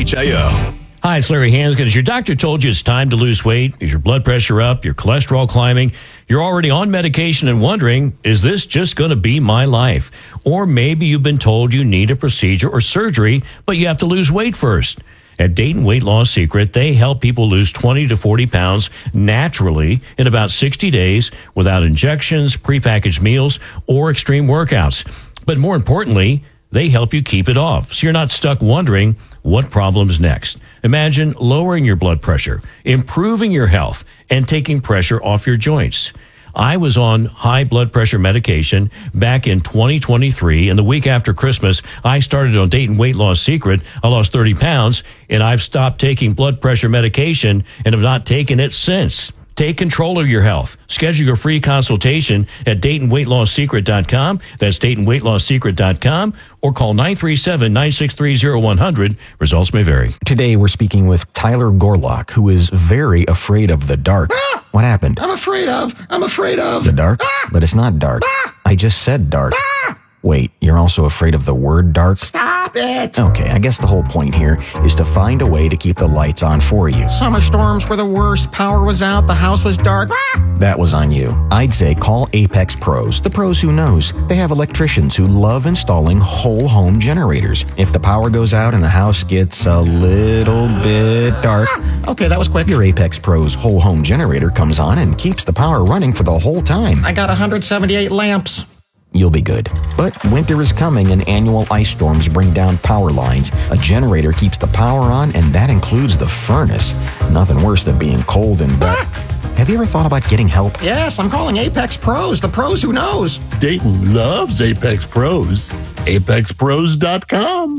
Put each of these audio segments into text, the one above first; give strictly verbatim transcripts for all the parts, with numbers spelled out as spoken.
H I O. Hi, it's Larry Hansgen. As your doctor told you it's time to lose weight, is your blood pressure up, your cholesterol climbing, you're already on medication and wondering, is this just going to be my life? Or maybe you've been told you need a procedure or surgery, but you have to lose weight first. At Dayton Weight Loss Secret, they help people lose twenty to forty pounds naturally in about sixty days without injections, prepackaged meals, or extreme workouts. But more importantly, they help you keep it off, so you're not stuck wondering what problem's next. Imagine lowering your blood pressure, improving your health, and taking pressure off your joints. I was on high blood pressure medication back in twenty twenty-three, and the week after Christmas, I started on Dayton Weight Loss Secret. I lost thirty pounds, and I've stopped taking blood pressure medication and have not taken it since. Take control of your health. Schedule your free consultation at Dayton Weight Loss Secret dot com. That's Dayton Weight Loss Secret dot com, or call nine three seven, nine six three, zero one hundred. Results may vary. Today we're speaking with Tyler Gorlock, who is very afraid of the dark. Ah! What happened? I'm afraid of. I'm afraid of. The dark? Ah! But it's not dark. Ah! I just said dark. Ah! Wait, you're also afraid of the word dark? Stop it. Okay, I guess the whole point here is to find a way to keep the lights on for you. Summer storms were the worst. Power was out. The house was dark. Ah! That was on you. I'd say call Apex Pros, the pros who knows. They have electricians who love installing whole home generators. If the power goes out and the house gets a little bit dark, Ah! Okay, that was quick. your Apex Pros whole home generator comes on and keeps the power running for the whole time. I got one hundred seventy-eight lamps. You'll be good. But winter is coming and annual ice storms bring down power lines. A generator keeps the power on, and that includes the furnace. Nothing worse than being cold and wet. Have you ever thought about getting help? Yes, I'm calling Apex Pros, the pros who knows. Dayton loves Apex Pros. Apex Pros dot com.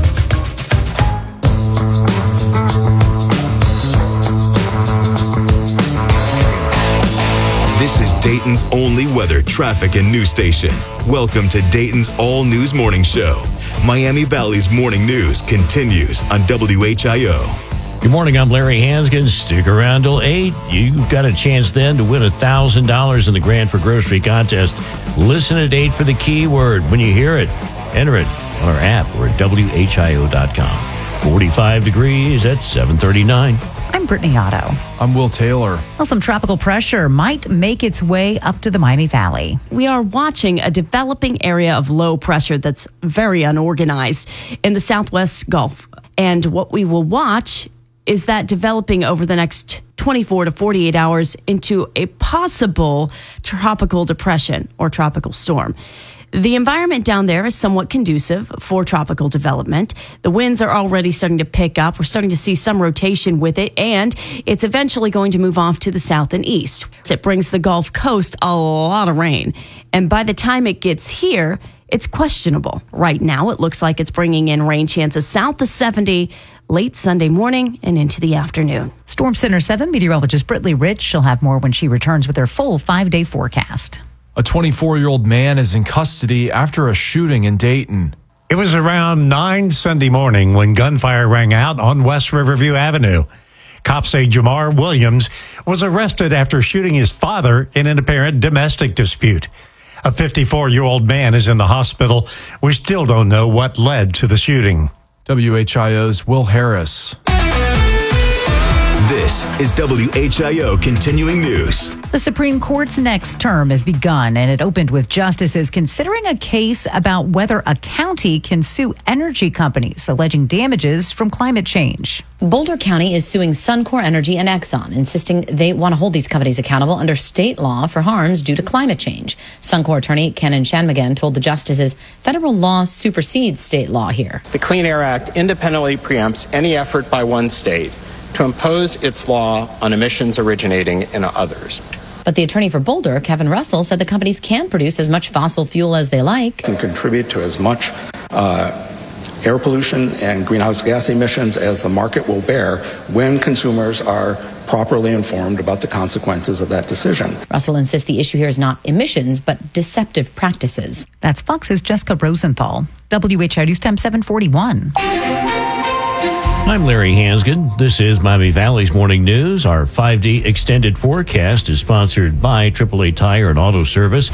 This is Dayton's only weather, traffic, and news station. Welcome to Dayton's All News Morning Show. Miami Valley's morning news continues on W H I O. Good morning, I'm Larry Hansgen. Stick around till eight. You've got a chance then to win one thousand dollars in the Grand for Grocery contest. Listen at eight for the keyword. When you hear it, enter it on our app or at W H I O dot com. forty-five degrees at seven thirty-nine. I'm Brittany Otto. I'm Will Taylor. Well, some tropical pressure might make its way up to the Miami Valley. We are watching a developing area of low pressure that's very unorganized in the Southwest Gulf. And what we will watch is that developing over the next twenty-four to forty-eight hours into a possible tropical depression or tropical storm. The environment down there is somewhat conducive for tropical development. The winds are already starting to pick up. We're starting to see some rotation with it, and it's eventually going to move off to the south and east. It brings the Gulf Coast a lot of rain, and by the time it gets here, it's questionable. Right now, it looks like it's bringing in rain chances south of seventy late Sunday morning and into the afternoon. Storm Center seven meteorologist Brittany Rich. She'll have more when she returns with her full five-day forecast. A twenty-four-year-old man is in custody after a shooting in Dayton. It was around nine Sunday morning when gunfire rang out on West Riverview Avenue. Cops say Jamar Williams was arrested after shooting his father in an apparent domestic dispute. A fifty-four-year-old man is in the hospital. We still don't know what led to the shooting. W H I O's Will Harris. This is W H I O Continuing News. The Supreme Court's next term has begun, and it opened with justices considering a case about whether a county can sue energy companies alleging damages from climate change. Boulder County is suing Suncor Energy and Exxon, insisting they want to hold these companies accountable under state law for harms due to climate change. Suncor attorney Kenan Shanmugam told the justices federal law supersedes state law here. The Clean Air Act independently preempts any effort by one state to impose its law on emissions originating in others. But the attorney for Boulder, Kevin Russell, said the companies can produce as much fossil fuel as they like. Can contribute to as much uh, air pollution and greenhouse gas emissions as the market will bear when consumers are properly informed about the consequences of that decision. Russell insists the issue here is not emissions, but deceptive practices. That's Fox's Jessica Rosenthal. W H I O News Time seven forty-one. I'm Larry Hansgen. This is Miami Valley's Morning News. Our five D extended forecast is sponsored by triple A Tire and Auto Service.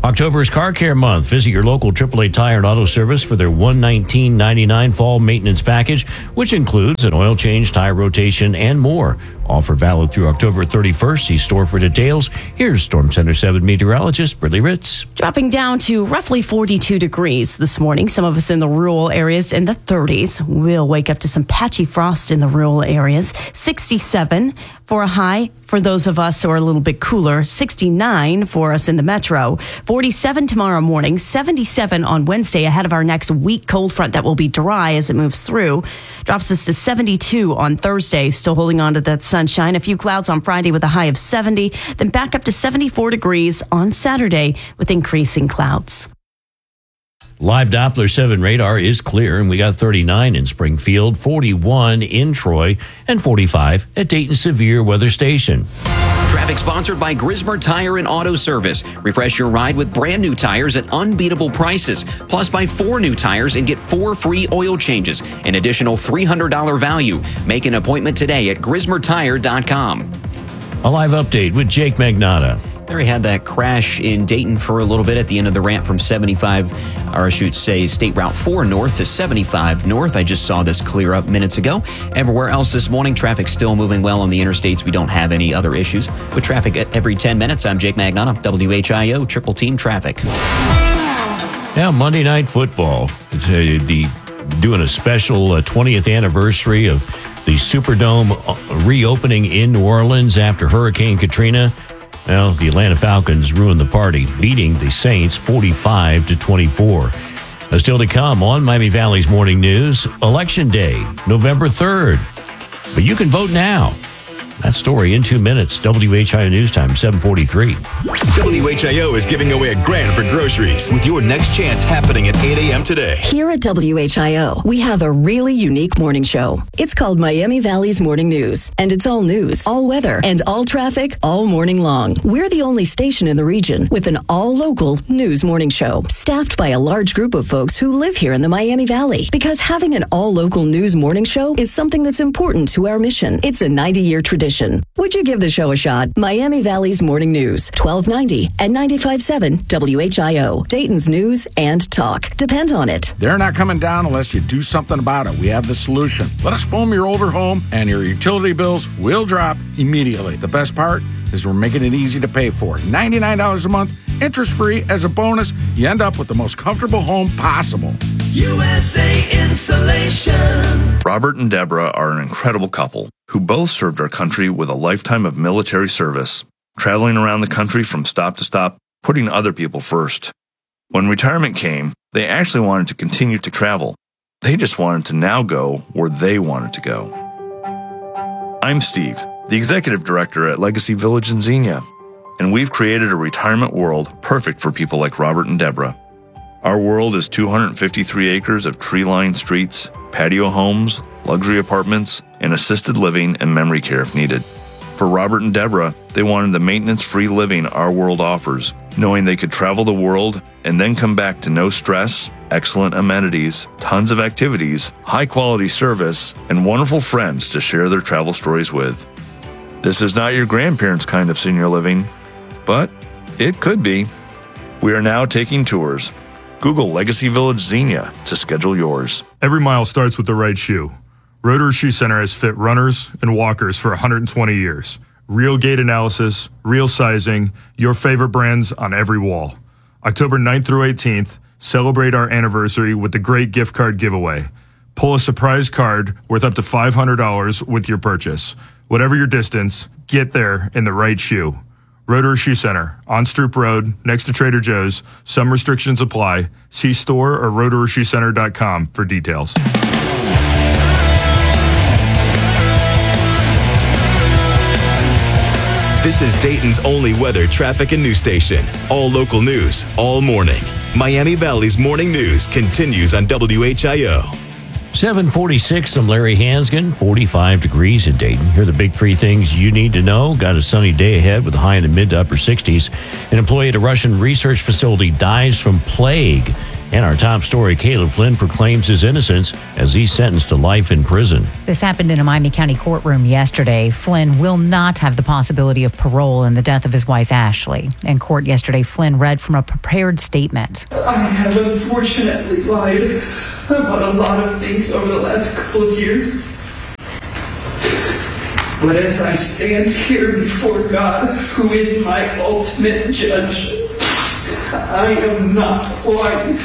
October is Car Care Month. Visit your local triple A Tire and Auto Service for their one hundred nineteen dollars and ninety-nine cents fall maintenance package, which includes an oil change, tire rotation, and more. Offer valid through October thirty-first. See store for details. Here's Storm Center seven meteorologist Brittany Ritz. Dropping down to roughly forty-two degrees this morning. Some of us in the rural areas in the thirties. We'll wake up to some patchy frost in the rural areas. sixty-seven for a high for those of us who are a little bit cooler. sixty-nine for us in the metro. forty-seven tomorrow morning. seventy-seven on Wednesday ahead of our next weak cold front that will be dry as it moves through. Drops us to seventy-two on Thursday. Still holding on to that sunshine. A few clouds on Friday with a high of seventy. Then back up to seventy-four degrees on Saturday with increasing clouds. Live Doppler seven radar is clear, and we got thirty-nine in Springfield, forty-one in Troy, and forty-five at Dayton Severe Weather Station. Traffic sponsored by Grismer Tire and Auto Service. Refresh your ride with brand new tires at unbeatable prices. Plus, buy four new tires and get four free oil changes. An additional three hundred dollars value. Make an appointment today at grismer tire dot com. A live update with Jake Magnotta. Larry had that crash in Dayton for a little bit at the end of the ramp from seventy-five, or I should say State Route four north to seventy-five north. I just saw this clear up minutes ago. Everywhere else this morning, traffic still moving well on the interstates. We don't have any other issues with traffic at every ten minutes. I'm Jake Magnotta, W H I O, Triple Team Traffic. Now, Monday Night Football. It's, uh, the doing a special uh, twentieth anniversary of the Superdome reopening in New Orleans after Hurricane Katrina. Well, the Atlanta Falcons ruined the party, beating the Saints forty-five to twenty-four. Now, still to come on Miami Valley's Morning News, Election Day, November third. But you can vote now. That story in two minutes. W H I O News Time, seven forty-three. W H I O is giving away a grand for groceries with your next chance happening at eight a.m. today. Here at W H I O, we have a really unique morning show. It's called Miami Valley's Morning News, and it's all news, all weather, and all traffic all morning long. We're the only station in the region with an all-local news morning show, staffed by a large group of folks who live here in the Miami Valley. Because having an all-local news morning show is something that's important to our mission. It's a ninety-year tradition. Would you give the show a shot? Miami Valley's Morning News, twelve ninety and ninety-five point seven W H I O. Dayton's news and talk. Depend on it. They're not coming down unless you do something about it. We have the solution. Let us foam your older home and your utility bills will drop immediately. The best part is we're making it easy to pay for. ninety-nine dollars a month, interest-free. As a bonus, you end up with the most comfortable home possible. U S A Insulation. Robert and Deborah are an incredible couple who both served our country with a lifetime of military service, traveling around the country from stop to stop, putting other people first. When retirement came, they actually wanted to continue to travel. They just wanted to now go where they wanted to go. I'm Steve, the executive director at Legacy Village in Xenia, and we've created a retirement world perfect for people like Robert and Deborah. Our world is two hundred fifty-three acres of tree-lined streets, patio homes, luxury apartments, and assisted living and memory care if needed. For Robert and Deborah, they wanted the maintenance-free living our world offers, knowing they could travel the world and then come back to no stress, excellent amenities, tons of activities, high-quality service, and wonderful friends to share their travel stories with. This is not your grandparents' kind of senior living, but it could be. We are now taking tours. Google Legacy Village Xenia to schedule yours. Every mile starts with the right shoe. Rotary Shoe Center has fit runners and walkers for one hundred twenty years. Real gait analysis, real sizing, your favorite brands on every wall. October ninth through eighteenth, celebrate our anniversary with the great gift card giveaway. Pull a surprise card worth up to five hundred dollars with your purchase. Whatever your distance, get there in the right shoe. Rotary Shoe Center, on Stroop Road, next to Trader Joe's. Some restrictions apply. See store or rotary shoe center dot com for details. This is Dayton's only weather, traffic, and news station. All local news, all morning. Miami Valley's Morning News continues on W H I O. seven forty-six, I'm Larry Hansgen, forty-five degrees in Dayton. Here are the big three things you need to know. Got a sunny day ahead with a high in the mid to upper sixties. An employee at a Russian research facility dies from plague. And our top story, Caleb Flynn proclaims his innocence as he's sentenced to life in prison. This happened in a Miami County courtroom yesterday. Flynn will not have the possibility of parole in the death of his wife, Ashley. In court yesterday, Flynn read from a prepared statement. I have unfortunately lied about a lot of things over the last couple of years. But as I stand here before God, who is my ultimate judge, I am not lying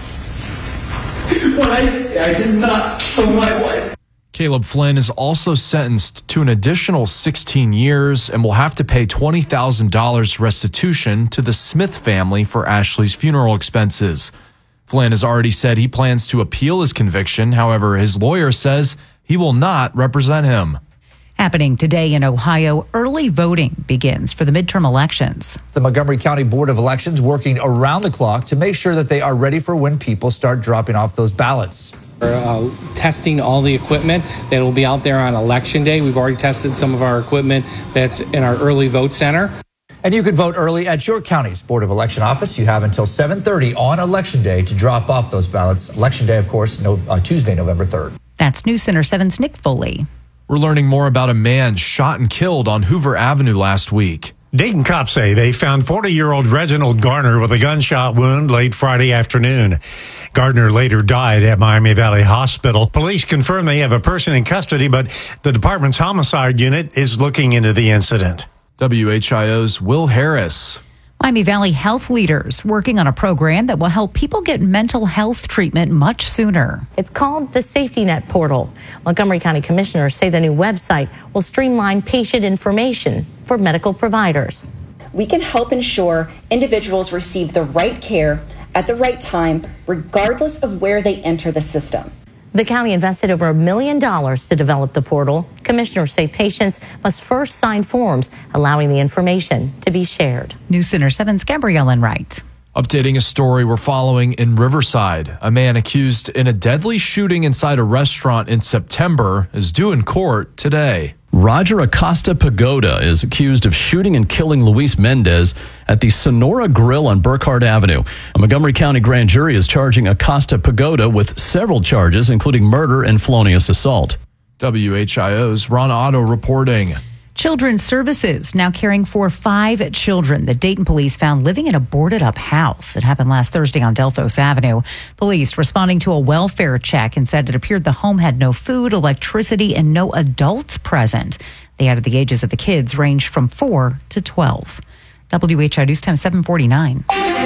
when I say I did not kill my wife. Caleb Flynn is also sentenced to an additional sixteen years and will have to pay twenty thousand dollars restitution to the Smith family for Ashley's funeral expenses. Flynn has already said he plans to appeal his conviction. However, his lawyer says he will not represent him. Happening today in Ohio, early voting begins for the midterm elections. The Montgomery County Board of Elections working around the clock to make sure that they are ready for when people start dropping off those ballots. We're uh, testing all the equipment that will be out there on Election Day. We've already tested some of our equipment that's in our early vote center. And you can vote early at your county's Board of Election office. You have until seven thirty on Election Day to drop off those ballots. Election Day, of course, no, uh, Tuesday, November third. That's News Center seven's Nick Foley. We're learning more about a man shot and killed on Hoover Avenue last week. Dayton cops say they found forty-year-old Reginald Garner with a gunshot wound late Friday afternoon. Gardner later died at Miami Valley Hospital. Police confirm they have a person in custody, but the department's homicide unit is looking into the incident. W H I O's Will Harris. Miami Valley health leaders working on a program that will help people get mental health treatment much sooner. It's called the Safety Net Portal. Montgomery County commissioners say the new website will streamline patient information for medical providers. We can help ensure individuals receive the right care at the right time, regardless of where they enter the system. The county invested over a million dollars to develop the portal. Commissioners say patients must first sign forms allowing the information to be shared. News Center seven's Gabrielle Wright. Updating a story we're following in Riverside. A man accused in a deadly shooting inside a restaurant in September is due in court today. Roger Acosta Pagoda is accused of shooting and killing Luis Mendez at the Sonora Grill on Burkhardt Avenue. A Montgomery County grand jury is charging Acosta Pagoda with several charges, including murder and felonious assault. W H I O's Ron Otto reporting. Children's Services now caring for five children that Dayton police found living in a boarded-up house. It happened last Thursday on Delphos Avenue. Police responding to a welfare check and said it appeared the home had no food, electricity, and no adults present. They added the ages of the kids ranged from four to twelve. W H I News Time seven forty-nine.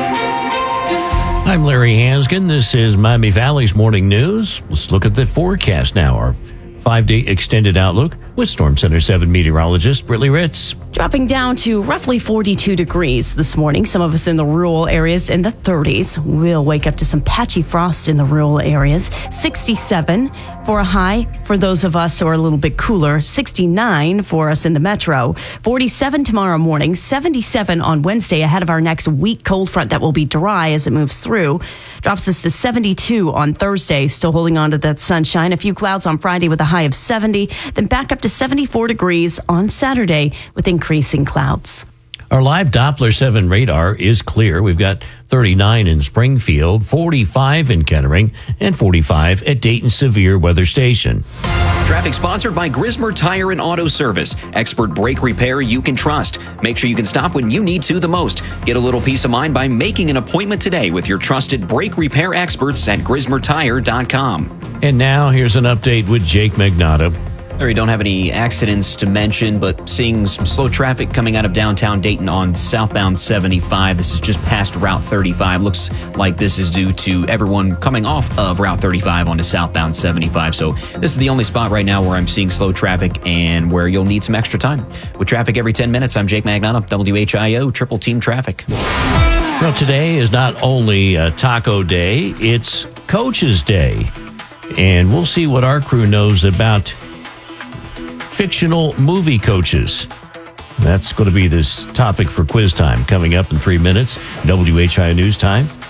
I'm Larry Hansgen. This is Miami Valley's Morning News. Let's look at the forecast now. Our five-day extended outlook with Storm Center seven meteorologist Brittany Ritz. Dropping down to roughly forty-two degrees this morning. Some of us in the rural areas in the thirties. We'll wake up to some patchy frost in the rural areas. sixty-seven for a high for those of us who are a little bit cooler. sixty-nine for us in the metro. forty-seven tomorrow morning. seventy-seven on Wednesday ahead of our next weak cold front that will be dry as it moves through. Drops us to seventy-two on Thursday. Still holding on to that sunshine. A few clouds on Friday with a high of seventy. Then back up to seventy-four degrees on Saturday with increasing clouds. Our live Doppler seven radar is clear. We've got thirty-nine in Springfield, forty-five in Kettering, and forty-five at Dayton Severe Weather Station. Traffic sponsored by Grismer Tire and Auto Service. Expert brake repair you can trust. Make sure you can stop when you need to the most. Get a little peace of mind by making an appointment today with your trusted brake repair experts at grismer tire dot com. And now here's an update with Jake Magnotta. We don't have any accidents to mention, but seeing some slow traffic coming out of downtown Dayton on southbound seventy-five. This is just past Route thirty-five. Looks like this is due to everyone coming off of Route thirty-five onto southbound seventy-five. So this is the only spot right now where I'm seeing slow traffic and where you'll need some extra time. With traffic every ten minutes, I'm Jake Magnotta, W H I O, Triple Team Traffic. Well, today is not only a Taco Day, it's Coach's Day. And we'll see what our crew knows about fictional movie coaches. That's going to be this topic for quiz time coming up in three minutes. W H I O News Time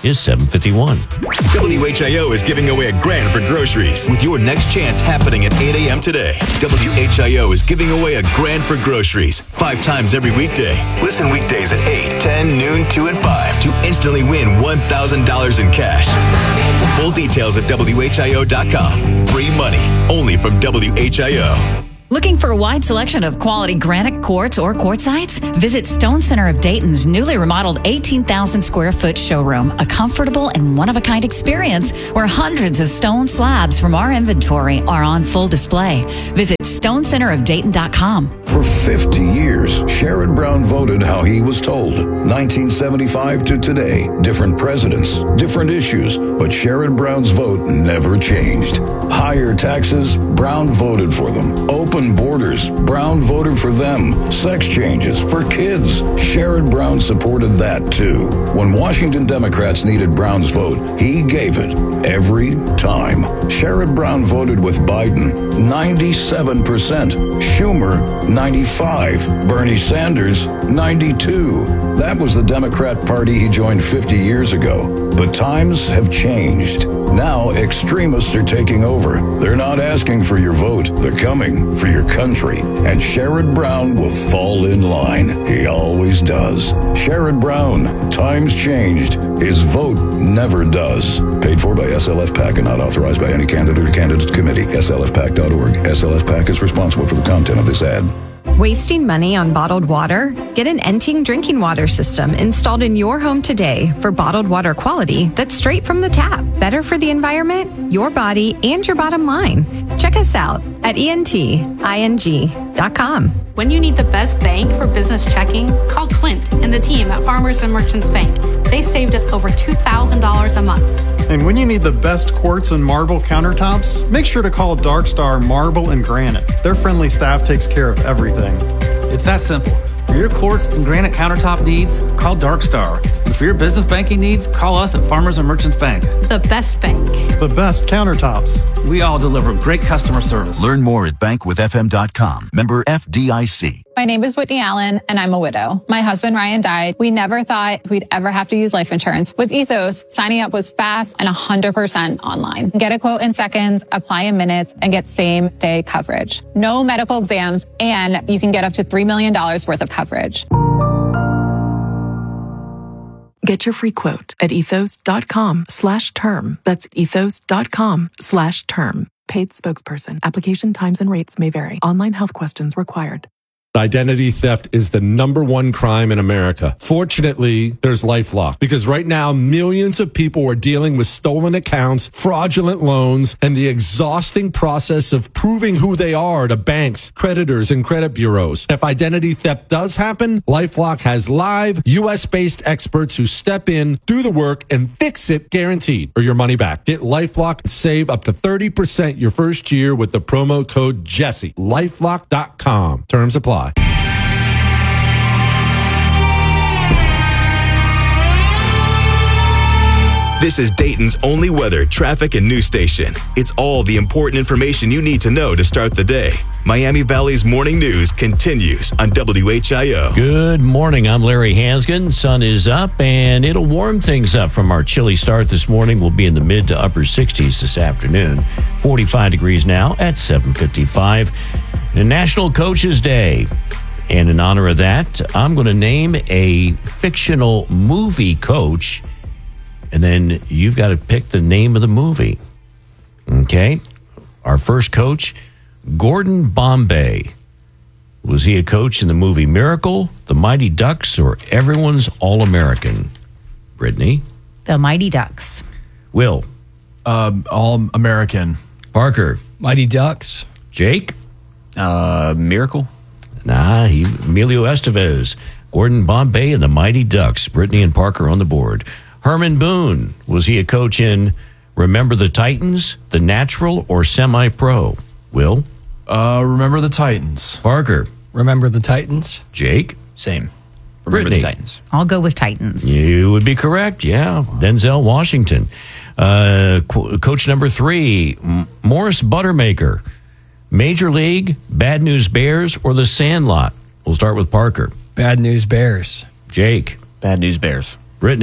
is seven fifty-one. W H I O is giving away a grand for groceries with your next chance happening at eight a.m. today. W H I O is giving away a grand for groceries five times every weekday. Listen weekdays at eight, ten, noon, two, and five to instantly win one thousand dollars in cash. Full details at W H I O dot com. Free money only from W H I O. Looking for a wide selection of quality granite quartz or quartzites? Visit Stone Center of Dayton's newly remodeled eighteen thousand square foot showroom, a comfortable and one-of-a-kind experience where hundreds of stone slabs from our inventory are on full display. Visit stone center of dayton dot com. For fifty years, Sherrod Brown voted how he was told. nineteen seventy-five to today, different presidents, different issues, but Sherrod Brown's vote never changed. Higher taxes, Brown voted for them. Open borders, Brown voted for them. Sex changes for kids, Sherrod Brown supported that too. When Washington Democrats needed Brown's vote, he gave it every time. Sherrod Brown voted with Biden, ninety-seven percent. Schumer, ninety-five. Bernie Sanders, ninety-two. That was the Democrat Party he joined fifty years ago. But times have changed. Now extremists are taking over. They're not asking for your vote. They're coming for your country. And Sherrod Brown will fall in line. He always does. Sherrod Brown, times changed. His vote never does. Paid for by S L F PAC and not authorized by any candidate or candidates committee. S L F P A C dot org. S L F PAC is responsible for the content of this ad. Wasting money on bottled water? Get an Enting drinking water system installed in your home today for bottled water quality that's straight from the tap. Better for the environment, your body, and your bottom line. Check us out at E N T I N G dot com. When you need the best bank for business checking, call Clint and the team at Farmers and Merchants Bank. They saved us over two thousand dollars a month. And when you need the best quartz and marble countertops, make sure to call Dark Star Marble and Granite. Their friendly staff takes care of everything. It's that simple. For your quartz and granite countertop needs, call Dark Star. And for your business banking needs, call us at Farmers and Merchants Bank. The best bank. The best countertops. We all deliver great customer service. Learn more at bank with f m dot com. Member F D I C. My name is Whitney Allen, and I'm a widow. My husband, Ryan, died. We never thought we'd ever have to use life insurance. With Ethos, signing up was fast and one hundred percent online. Get a quote in seconds, apply in minutes, and get same-day coverage. No medical exams, and you can get up to three million dollars worth of coverage. Get your free quote at ethos.com slash term. That's ethos.com slash term. Paid spokesperson. Application times and rates may vary. Online health questions required. Identity theft is the number one crime in America. Fortunately, there's LifeLock, because right now millions of people are dealing with stolen accounts, fraudulent loans, and the exhausting process of proving who they are to banks, creditors, and credit bureaus. If identity theft does happen, LifeLock has live U S-based experts who step in, do the work, and fix it guaranteed, or your money back. Get LifeLock and save up to thirty percent your first year with the promo code Jesse. LifeLock dot com. Terms apply. This is Dayton's only weather, traffic, and news station. It's all the important information you need to know to start the day. Miami Valley's morning news continues on W H I O. Good morning. I'm Larry Hansgen. Sun is up, and it'll warm things up from our chilly start this morning. We'll be in the mid to upper sixties this afternoon. forty-five degrees now at seven fifty-five. And National Coaches Day. And in honor of that, I'm going to name a fictional movie coach, and then you've got to pick the name of the movie. Okay? Our first coach, Gordon Bombay. Was he a coach in the movie Miracle, The Mighty Ducks, or Everyone's All-American? Brittany? The Mighty Ducks. Will? Um, All-American. Parker? Mighty Ducks. Jake? Uh, Miracle? Nah, he, Emilio Estevez. Gordon Bombay and the Mighty Ducks. Brittany and Parker on the board. Herman Boone. Was he a coach in Remember the Titans, The Natural, or Semi-Pro? Will? Uh, Remember the Titans. Parker? Remember the Titans. Jake? Same. Remember Brittany? the Titans. I'll go with Titans. You would be correct, yeah. Denzel Washington. Uh, co- coach number three, M- Morris Buttermaker. Major League, Bad News Bears, or The Sandlot? We'll start with Parker. Bad News Bears. Jake? Bad News Bears. Brittany?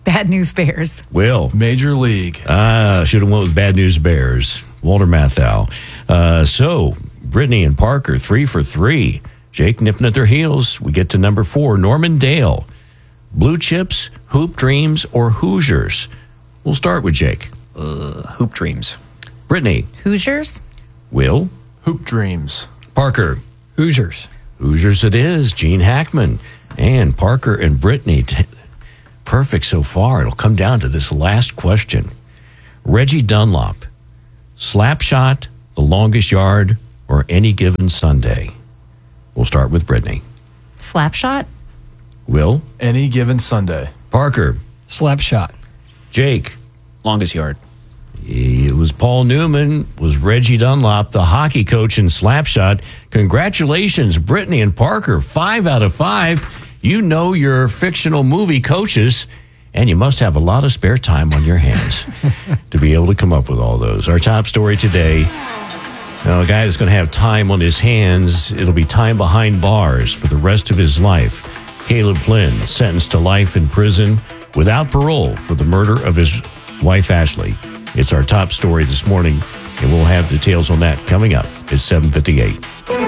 Bad News Bears. Will. Major League. Ah, should have went with Bad News Bears. Walter Matthau. Uh, so, Brittany and Parker, three for three. Jake nipping at their heels. We get to number four, Norman Dale. Blue Chips, Hoop Dreams, or Hoosiers? We'll start with Jake. Uh, Hoop Dreams. Brittany. Hoosiers. Will. Hoop Dreams. Parker. Hoosiers. Hoosiers it is. Gene Hackman. And Parker and Brittany. T- perfect so far. It'll come down to this last question. Reggie Dunlop. Slapshot, The Longest Yard, or Any Given Sunday? We'll start with Brittany. Slapshot. Will. Any Given Sunday. Parker. Slapshot. Jake. Longest Yard. It was Paul Newman, was Reggie Dunlop, the hockey coach in Slapshot. Congratulations, Brittany and Parker. Five out of five. You know your fictional movie coaches, and you must have a lot of spare time on your hands to be able to come up with all those. Our top story today, now, a guy that's going to have time on his hands, it'll be time behind bars for the rest of his life. Caleb Flynn, sentenced to life in prison without parole for the murder of his wife, Ashley. It's our top story this morning, and we'll have details on that coming up at seven fifty-eight.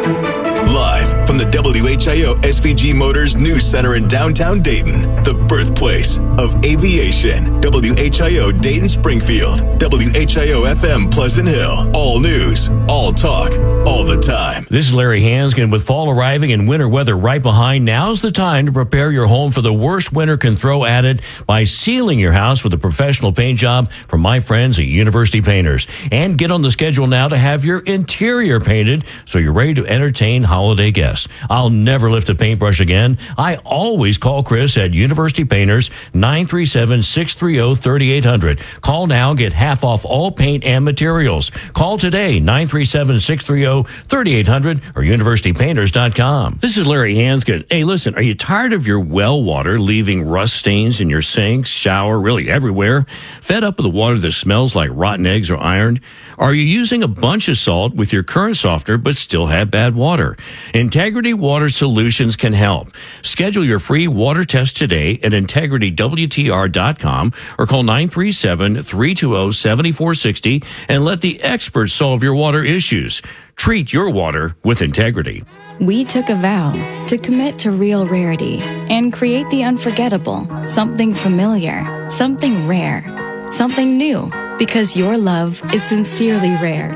Live from the W H I O S V G Motors News Center in downtown Dayton, the birthplace of aviation. W H I O Dayton Springfield, W H I O F M Pleasant Hill. All news, all talk, all the time. This is Larry Hanskin. With fall arriving and winter weather right behind, now's the time to prepare your home for the worst winter can throw at it by sealing your house with a professional paint job from my friends at University Painters. And get on the schedule now to have your interior painted so you're ready to entertain holiday guests. I'll never lift a paintbrush again. I always call Chris at University Painters, nine three seven, six three zero, three eight zero zero. Call now, get half off all paint and materials. Call today, nine three seven, six three zero, three eight zero zero or university painters dot com. This is Larry Hanskin. Hey, listen, are you tired of your well water leaving rust stains in your sinks, shower, really everywhere? Fed up with the water that smells like rotten eggs or iron? Are you using a bunch of salt with your current softener but still have bad water? Integrity Water Solutions can help. Schedule your free water test today at integrity w t r dot com or call nine three seven, three two zero, seven four six zero and let the experts solve your water issues. Treat your water with integrity. We took a vow to commit to real rarity and create the unforgettable, something familiar, something rare, something new, because your love is sincerely rare.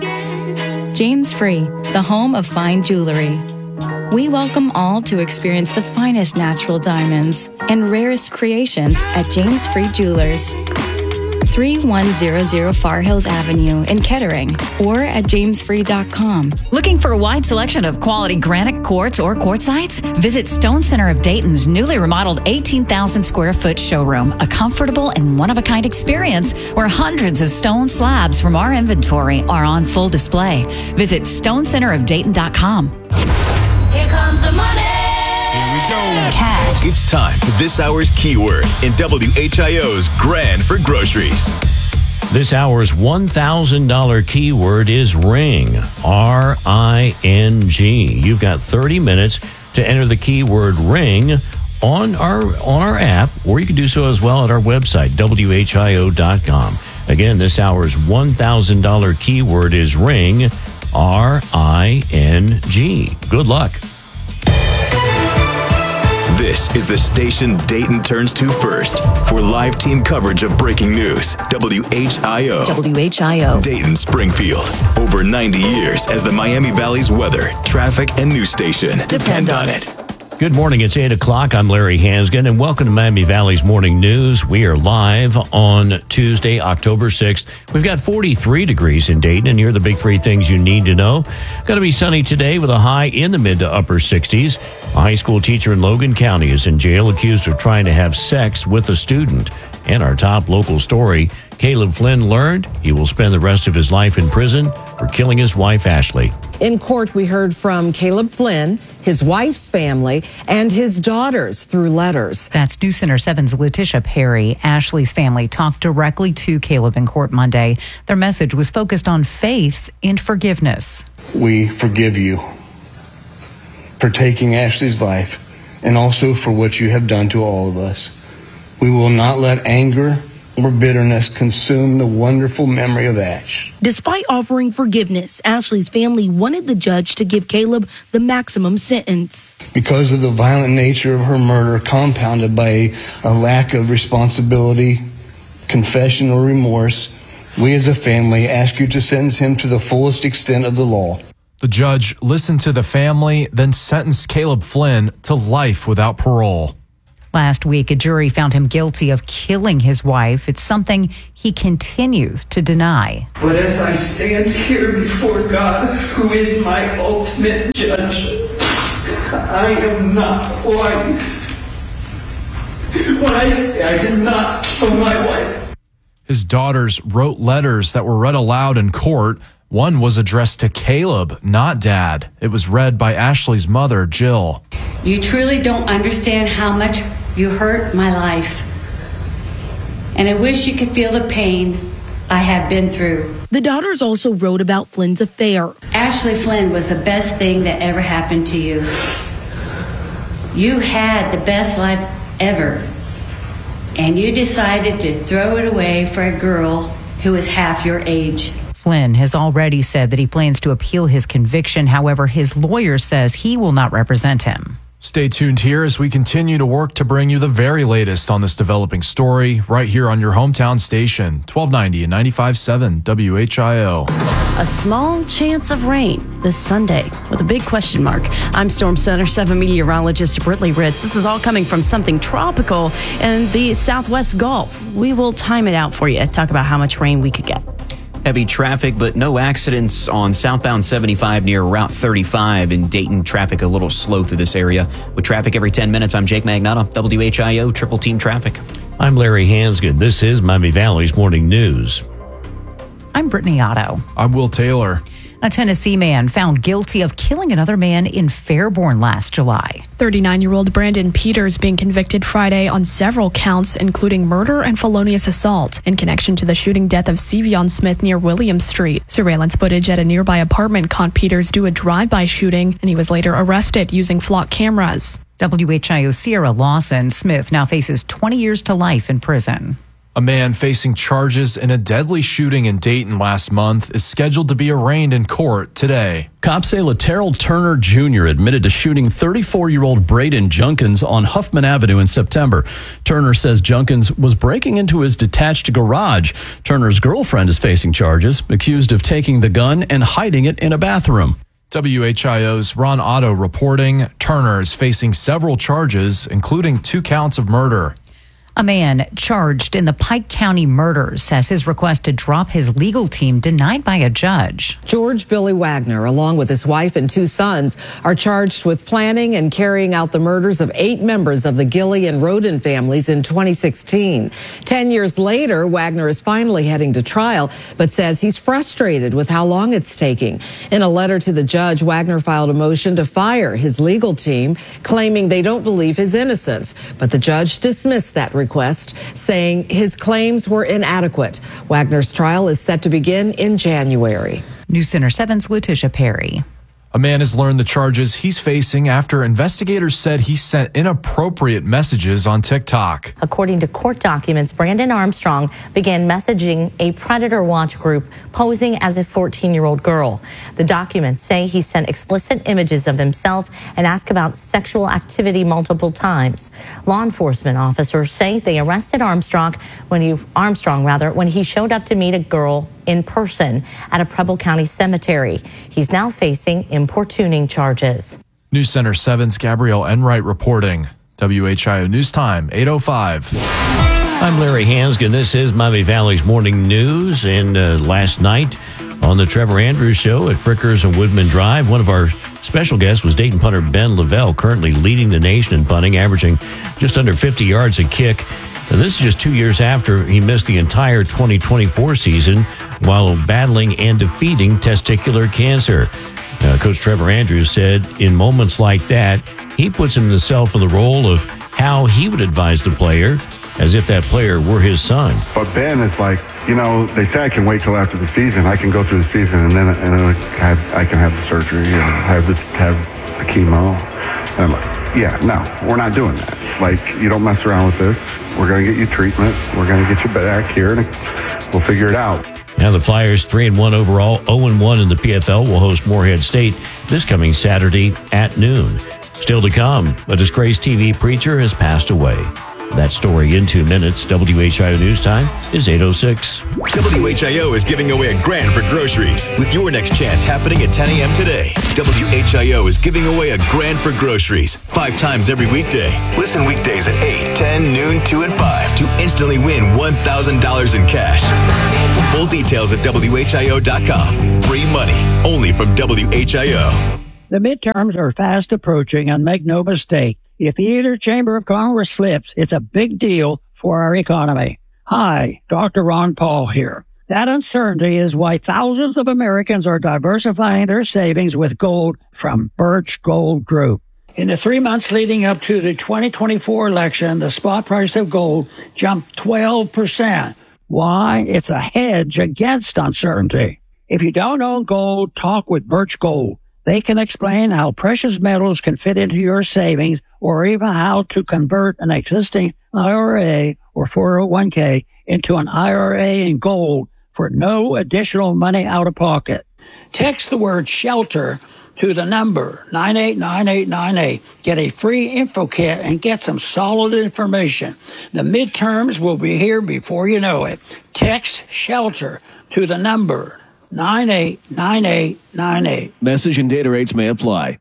James Free, the home of fine jewelry. We welcome all to experience the finest natural diamonds and rarest creations at James Free Jewelers. thirty-one hundred Far Hills Avenue in Kettering or at james free dot com. Looking for a wide selection of quality granite quartz or quartzites? Visit Stone Center of Dayton's newly remodeled eighteen thousand square foot showroom, a comfortable and one-of-a-kind experience where hundreds of stone slabs from our inventory are on full display. Visit stone center of dayton dot com. Here comes the money. Cash. It's time for this hour's keyword in W H I O's Grand for Groceries. This hour's one thousand dollars keyword is ring, R I N G. You've got thirty minutes to enter the keyword ring on our on our app, or you can do so as well at our website, W H I O dot com. Again, this hour's one thousand dollars keyword is ring, R I N G. Good luck. This is the station Dayton turns to first for live team coverage of breaking news. W H I O. W H I O. Dayton Springfield. Over ninety years as the Miami Valley's weather, traffic, and news station. Depend on it. Good morning. It's eight o'clock. I'm Larry Hanskin, and welcome to Miami Valley's Morning News. We are live on Tuesday, October sixth. We've got forty-three degrees in Dayton, and here are the big three things you need to know. Going to be sunny today with a high in the mid to upper sixties. A high school teacher in Logan County is in jail accused of trying to have sex with a student. And our top local story, Caleb Flynn learned he will spend the rest of his life in prison for killing his wife, Ashley. In court, we heard from Caleb Flynn, his wife's family, and his daughters through letters. That's News Center seven's Letitia Perry. Ashley's family talked directly to Caleb in court Monday. Their message was focused on faith and forgiveness. We forgive you for taking Ashley's life and also for what you have done to all of us. We will not let anger or bitterness consume the wonderful memory of Ash. Despite offering forgiveness, Ashley's family wanted the judge to give Caleb the maximum sentence. Because of the violent nature of her murder, compounded by a lack of responsibility, confession, or remorse, we as a family ask you to sentence him to the fullest extent of the law. The judge listened to the family, then sentenced Caleb Flynn to life without parole. Last week, a jury found him guilty of killing his wife. It's something he continues to deny. But as I stand here before God, who is my ultimate judge, I am not lying when I say I did not kill my wife. His daughters wrote letters that were read aloud in court. One was addressed to Caleb, not Dad. It was read by Ashley's mother, Jill. You truly don't understand how much you hurt my life. And I wish you could feel the pain I have been through. The daughters also wrote about Flynn's affair. Ashley Flynn was the best thing that ever happened to you. You had the best life ever. And you decided to throw it away for a girl who is half your age. Flynn has already said that he plans to appeal his conviction. However, his lawyer says he will not represent him. Stay tuned here as we continue to work to bring you the very latest on this developing story right here on your hometown station, twelve ninety and ninety-five point seven W H I O. A small chance of rain this Sunday with a big question mark. I'm Storm Center seven meteorologist Britley Ritz. This is all coming from something tropical in the Southwest Gulf. We will time it out for you. Talk about how much rain we could get. Heavy traffic, but no accidents on southbound seventy-five near Route thirty-five in Dayton. Traffic a little slow through this area. With traffic every ten minutes, I'm Jake Magnotta, W H I O Triple Team Traffic. I'm Larry Hansgood. This is Miami Valley's Morning News. I'm Brittany Otto. I'm Will Taylor. A Tennessee man found guilty of killing another man in Fairborn last July. thirty-nine-year-old Brandon Peters being convicted Friday on several counts, including murder and felonious assault, in connection to the shooting death of Sevion Smith near Williams Street. Surveillance footage at a nearby apartment caught Peters do a drive-by shooting, and he was later arrested using flock cameras. W H I O Sierra Lawson. Smith now faces twenty years to life in prison. A man facing charges in a deadly shooting in Dayton last month is scheduled to be arraigned in court today. Cops say Laterrell Turner Junior admitted to shooting thirty-four-year-old Braden Junkins on Huffman Avenue in September. Turner says Junkins was breaking into his detached garage. Turner's girlfriend is facing charges, accused of taking the gun and hiding it in a bathroom. W H I O's Ron Otto reporting Turner is facing several charges, including two counts of murder. A man charged in the Pike County murders has his request to drop his legal team denied by a judge. George Billy Wagner, along with his wife and two sons, are charged with planning and carrying out the murders of eight members of the Gilly and Roden families in twenty sixteen. Ten years later, Wagner is finally heading to trial, but says he's frustrated with how long it's taking. In a letter to the judge, Wagner filed a motion to fire his legal team, claiming they don't believe his innocence. But the judge dismissed that request, saying his claims were inadequate. Wagner's trial is set to begin in January. News Center seven's Letitia Perry. A man has learned the charges he's facing after investigators said he sent inappropriate messages on TikTok. According to court documents, Brandon Armstrong began messaging a predator watch group posing as a fourteen-year-old girl. The documents say he sent explicit images of himself and asked about sexual activity multiple times. Law enforcement officers say they arrested Armstrong when he Armstrong rather when he showed up to meet a girl in person at a Preble County cemetery. He's now facing importuning charges. News Center seven's Gabrielle Enright reporting. W H I O News Time, eight oh five. I'm Larry Hansgen. This is Miami Valley's Morning News. And uh, last night on the Trevor Andrews Show at Frickers and Woodman Drive, one of our special guests was Dayton punter Ben Lavelle, currently leading the nation in punting, averaging just under fifty yards a kick. Now, this is just two years after he missed the entire twenty twenty-four season while battling and defeating testicular cancer. Uh, Coach Trevor Andrews said in moments like that, he puts himself in the role of how he would advise the player as if that player were his son. But Ben is like, you know, they say I can wait till after the season. I can go through the season and then and then I, have, I can have the surgery and have the, have the chemo. And I'm like, yeah, no, we're not doing that. like, you don't mess around with this. We're going to get you treatment. We're going to get you back here, and we'll figure it out. Now the Flyers three and one overall, oh and one in the P F L, will host Morehead State this coming Saturday at noon. Still to come, a disgraced T V preacher has passed away. That story in two minutes. W H I O News Time is eight oh six. W H I O is giving away a grand for groceries with your next chance happening at ten a.m. today. W H I O is giving away a grand for groceries five times every weekday. Listen weekdays at eight, ten, noon, two, and five to instantly win one thousand dollars in cash. Full details at W H I O dot com. Free money only from W H I O. The midterms are fast approaching, and make no mistake, if either chamber of Congress flips, it's a big deal for our economy. Hi, Doctor Ron Paul here. That uncertainty is why thousands of Americans are diversifying their savings with gold from Birch Gold Group. In the three months leading up to the twenty twenty-four election, the spot price of gold jumped twelve percent. Why? It's a hedge against uncertainty. If you don't own gold, talk with Birch Gold. They can explain how precious metals can fit into your savings, or even how to convert an existing I R A or four oh one k into an I R A in gold for no additional money out of pocket. Text the word SHELTER to the number nine eight nine eight nine eight. Get a free info kit and get some solid information. The midterms will be here before you know it. Text SHELTER to the number nine eight nine eight nine eight. Message and data rates may apply.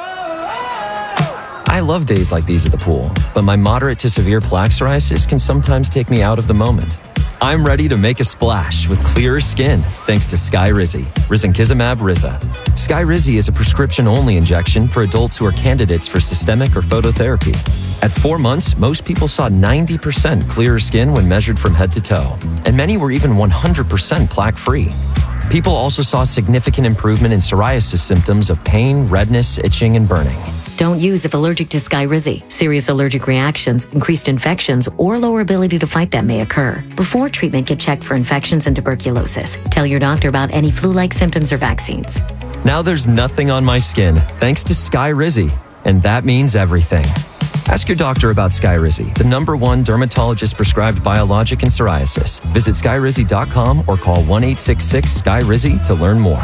I love days like these at the pool, but my moderate to severe plaque psoriasis can sometimes take me out of the moment. I'm ready to make a splash with clearer skin thanks to Skyrizi, risankizumab Riza. Skyrizi is a prescription-only injection for adults who are candidates for systemic or phototherapy. At four months, most people saw ninety percent clearer skin when measured from head to toe, and many were even one hundred percent plaque-free. People also saw significant improvement in psoriasis symptoms of pain, redness, itching, and burning. Don't use if allergic to Skyrizi. Serious allergic reactions, increased infections, or lower ability to fight them may occur. Before treatment, get checked for infections and tuberculosis. Tell your doctor about any flu-like symptoms or vaccines. Now there's nothing on my skin thanks to Skyrizi, and that means everything. Ask your doctor about Skyrizi, the number one dermatologist-prescribed biologic in psoriasis. Visit skyrizi dot com or call one eight six six Sky Rizi to learn more.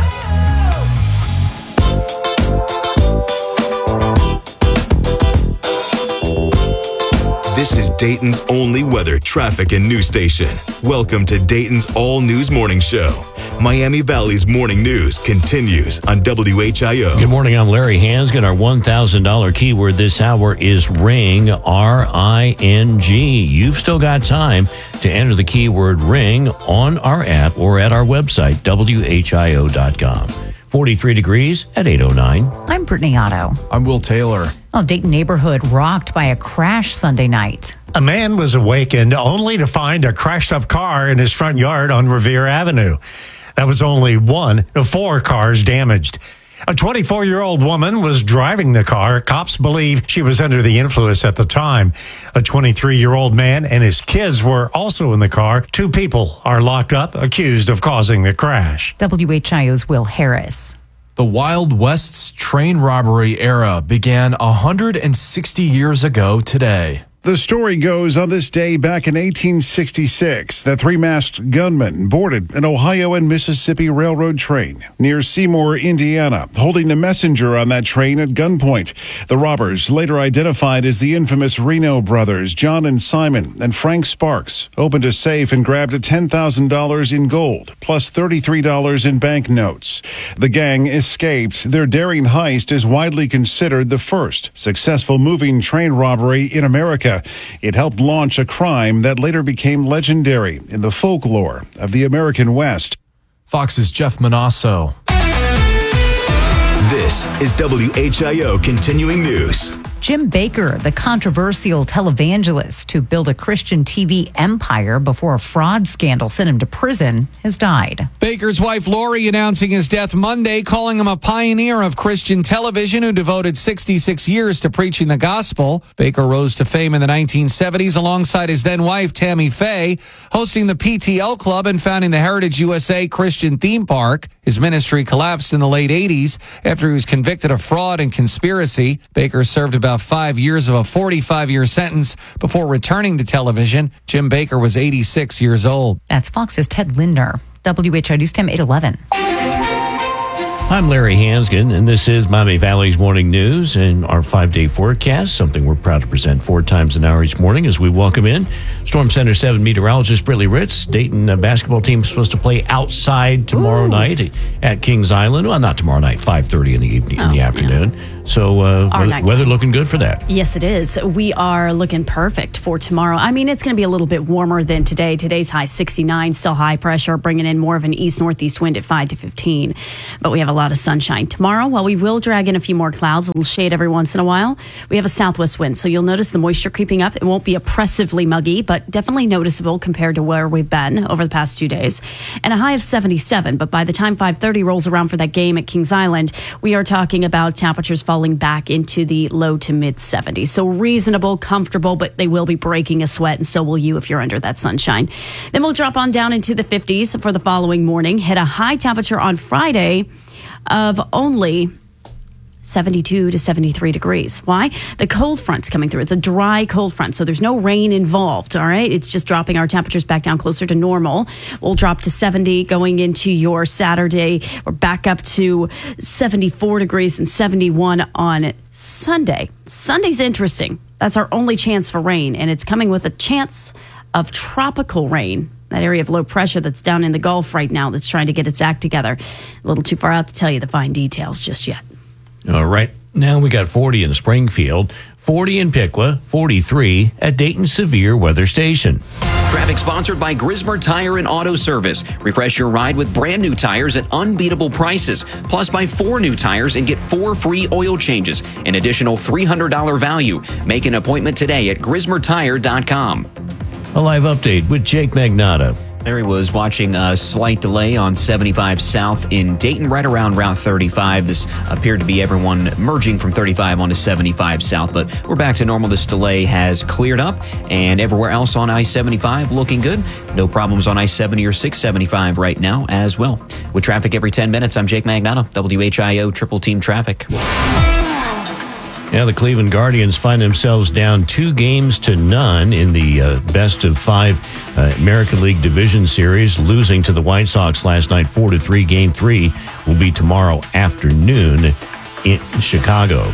This is Dayton's only weather, traffic, and news station. Welcome to Dayton's All News Morning Show. Miami Valley's morning news continues on W H I O. Good morning, I'm Larry Hansgen. Our one thousand dollars keyword this hour is ring, R I N G. You've still got time to enter the keyword ring on our app or at our website, W H I O dot com. forty-three degrees at eight oh nine. I'm Brittany Otto. I'm Will Taylor. A Dayton neighborhood rocked by a crash Sunday night. A man was awakened only to find a crashed-up car in his front yard on Revere Avenue. That was only one of four cars damaged. A twenty-four-year-old woman was driving the car. Cops believe she was under the influence at the time. A twenty-three-year-old man and his kids were also in the car. Two people are locked up, accused of causing the crash. W H I O's Will Harris. The Wild West's train robbery era began one hundred sixty years ago today. The story goes, on this day back in eighteen sixty-six, the three-masked gunman boarded an Ohio and Mississippi Railroad train near Seymour, Indiana, holding the messenger on that train at gunpoint. The robbers, later identified as the infamous Reno brothers, John and Simon, and Frank Sparks, opened a safe and grabbed ten thousand dollars in gold, plus thirty-three dollars in banknotes. The gang escaped. Their daring heist is widely considered the first successful moving train robbery in America. It helped launch a crime that later became legendary in the folklore of the American West. Fox's Jeff Manasso. This is W H I O Continuing News. Jim Baker, the controversial televangelist who built a Christian T V empire before a fraud scandal sent him to prison, has died. Baker's wife Lori announcing his death Monday, calling him a pioneer of Christian television who devoted sixty-six years to preaching the gospel. Baker rose to fame in the nineteen seventies alongside his then wife Tammy Faye, hosting the P T L Club and founding the Heritage U S A Christian Theme Park. His ministry collapsed in the late eighties after he was convicted of fraud and conspiracy. Baker served about about five years of a forty-five-year sentence before returning to television. Jim Bakker was eighty-six years old. That's Fox's Ted Lindner. W H I News Time eight eleven. I'm Larry Hansgen, and this is Miami Valley's Morning News and our five-day forecast, something we're proud to present four times an hour each morning as we welcome in Storm Center seven meteorologist Brittany Ritz. Dayton uh, basketball team is supposed to play outside tomorrow Ooh. night at Kings Island. Well, not tomorrow night, five thirty in the evening, oh, in the afternoon. Yeah. So uh, weather, weather looking good for that. Yes, it is. We are looking perfect for tomorrow. I mean, it's going to be a little bit warmer than today. Today's high sixty-nine, still high pressure, bringing in more of an east-northeast wind at five to fifteen. But we have a lot of sunshine. Tomorrow, while we will drag in a few more clouds, a little shade every once in a while, we have a southwest wind. So you'll notice the moisture creeping up. It won't be oppressively muggy, but definitely noticeable compared to where we've been over the past two days. And a high of seventy-seven. But by the time five thirty rolls around for that game at Kings Island, we are talking about temperatures falling back into the low to mid seventies. So reasonable, comfortable, but they will be breaking a sweat, and so will you if you're under that sunshine. Then we'll drop on down into the fifties for the following morning, hit a high temperature on Friday of only seventy-two to seventy-three degrees. Why? The cold front's coming through. It's a dry cold front, so there's no rain involved, all right? It's just dropping our temperatures back down closer to normal. We'll drop to seventy going into your Saturday. We're back up to seventy-four degrees and seventy-one on Sunday. Sunday's interesting. That's our only chance for rain, and it's coming with a chance of tropical rain. That area of low pressure that's down in the Gulf right now that's trying to get its act together. A little too far out to tell you the fine details just yet. All right. Now we got forty in Springfield, forty in Piqua, forty-three at Dayton Severe Weather Station. Traffic sponsored by Grismer Tire and Auto Service. Refresh your ride with brand new tires at unbeatable prices. Plus, buy four new tires and get four free oil changes. An additional three hundred dollars value. Make an appointment today at grismer tire dot com. A live update with Jake Magnotta. Larry was watching a slight delay on seventy-five South in Dayton, right around Route thirty-five. This appeared to be everyone merging from thirty-five onto seventy-five South, but we're back to normal. This delay has cleared up, and everywhere else on I seventy-five looking good. No problems on I seventy or six seventy-five right now as well. With traffic every ten minutes, I'm Jake Magnotta, W H I O Triple Team Traffic. Yeah, the Cleveland Guardians find themselves down two games to none in the uh, best of five uh, American League Division Series, losing to the White Sox last night four to three. Game three will be tomorrow afternoon in Chicago.